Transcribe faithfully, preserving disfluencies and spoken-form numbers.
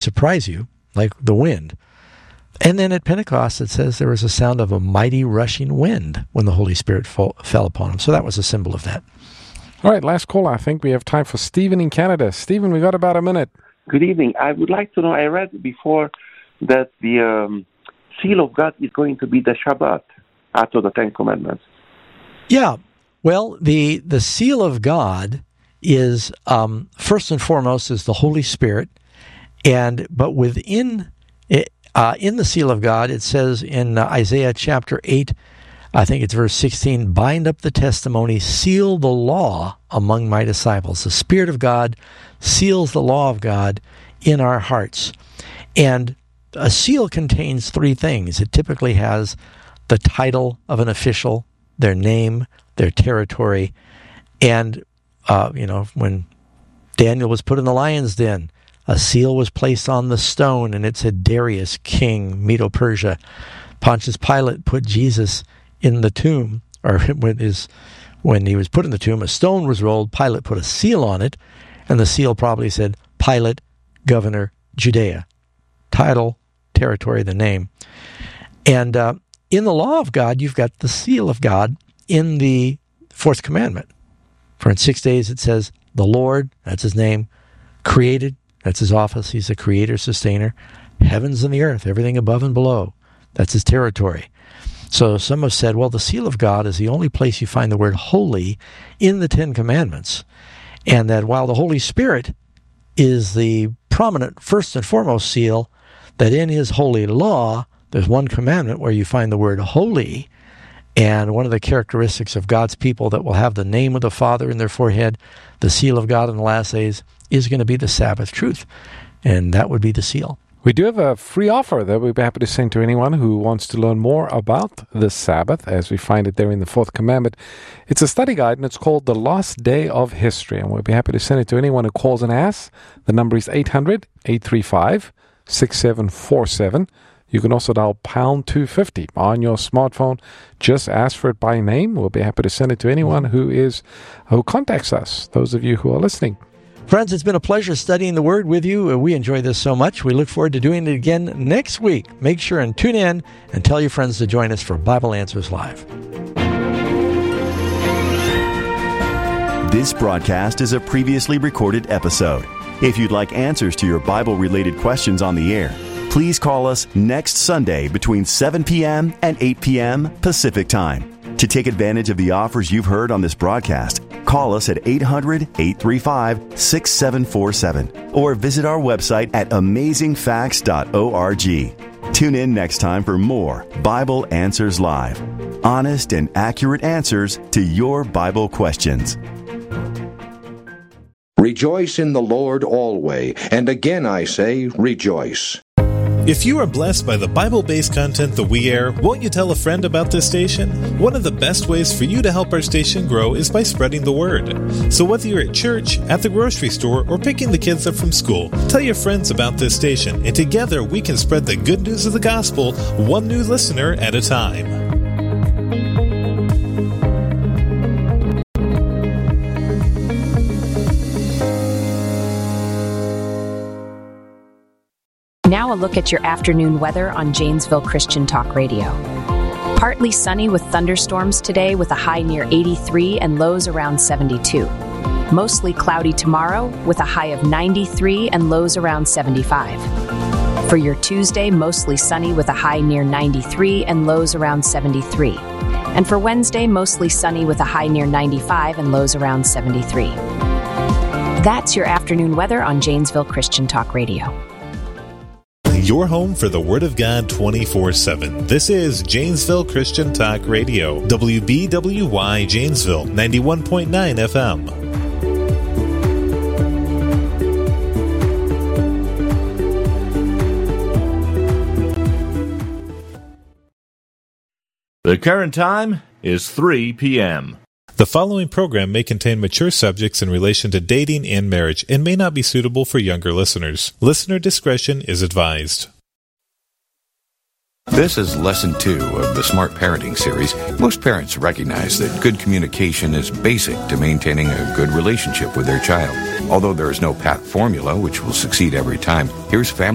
surprise you, like the wind. And then at Pentecost, it says there was a sound of a mighty rushing wind when the Holy Spirit fell, fell upon them. So that was a symbol of that. All right, last call. I think we have time for Stephen in Canada. Stephen, we got about a minute. Good evening. I would like to know, I read before that the um, seal of God is going to be the Shabbat after the Ten Commandments. Yeah. Well, the the seal of God is, um, first and foremost, is the Holy Spirit. And but within it, uh, in the seal of God, it says in uh, Isaiah chapter eight, I think it's verse sixteen, bind up the testimony, seal the law among my disciples. The Spirit of God seals the law of God in our hearts. And a seal contains three things. It typically has the title of an official, their name, their territory, and, uh, you know, when Daniel was put in the lion's den, a seal was placed on the stone, and it said Darius, king, Medo-Persia. Pontius Pilate put Jesus in the tomb, or when, his, when he was put in the tomb, a stone was rolled, Pilate put a seal on it, and the seal probably said, Pilate, governor, Judea. Title, territory, the name. And uh, in the law of God, you've got the seal of God in the fourth commandment. For in six days it says, the Lord, that's his name, created, that's his office, he's a creator, sustainer, heavens and the earth, everything above and below, that's his territory. So some have said, well, the seal of God is the only place you find the word holy in the Ten Commandments. And that while the Holy Spirit is the prominent first and foremost seal, that in his holy law, there's one commandment where you find the word holy. And one of the characteristics of God's people that will have the name of the Father in their forehead, the seal of God in the last days, is going to be the Sabbath truth. And that would be the seal. We do have a free offer that we'd be happy to send to anyone who wants to learn more about the Sabbath, as we find it there in the fourth commandment. It's a study guide, and it's called The Lost Day of History, and we'll be happy to send it to anyone who calls and asks. The number is eight hundred, eight three five, six seven four seven. You can also dial pound two fifty on your smartphone. Just ask for it by name. We'll be happy to send it to anyone who is who contacts us, those of you who are listening. Friends, it's been a pleasure studying the Word with you. We enjoy this so much. We look forward to doing it again next week. Make sure and tune in and tell your friends to join us for Bible Answers Live. This broadcast is a previously recorded episode. If you'd like answers to your Bible-related questions on the air, please call us next Sunday between seven p.m. and eight p.m. Pacific Time. To take advantage of the offers you've heard on this broadcast, call us at eight hundred, eight three five, six seven four seven or visit our website at amazing facts dot org. Tune in next time for more Bible Answers Live. Honest and accurate answers to your Bible questions. Rejoice in the Lord always, and again I say, rejoice. If you are blessed by the Bible-based content that we air, won't you tell a friend about this station? One of the best ways for you to help our station grow is by spreading the word. So whether you're at church, at the grocery store, or picking the kids up from school, tell your friends about this station, and together we can spread the good news of the gospel one new listener at a time. Now a look at your afternoon weather on Janesville Christian Talk Radio. Partly sunny with thunderstorms today with a high near eighty-three and lows around seventy-two. Mostly cloudy tomorrow with a high of ninety-three and lows around seventy-five. For your Tuesday, mostly sunny with a high near ninety-three and lows around seventy-three. And for Wednesday, mostly sunny with a high near ninety-five and lows around seventy-three. That's your afternoon weather on Janesville Christian Talk Radio. Your home for the Word of God twenty-four seven. This is Janesville Christian Talk Radio. W B W Y Janesville, ninety-one point nine F M. The current time is three p.m. The following program may contain mature subjects in relation to dating and marriage and may not be suitable for younger listeners. Listener discretion is advised. This is Lesson two of the Smart Parenting series. Most parents recognize that good communication is basic to maintaining a good relationship with their child. Although there is no pat formula which will succeed every time, here's family